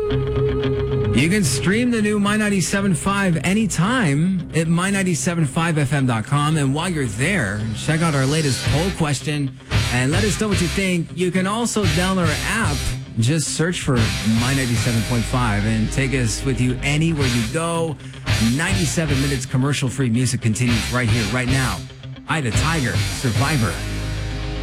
You can stream the new My 97.5 anytime at my975fm.com. And while you're there, check out our latest poll question and let us know what you think. You can also download our app. Just search for My 97.5 and take us with you anywhere you go. 97 minutes commercial-free music continues right here, right now. Ida Tiger, Survivor.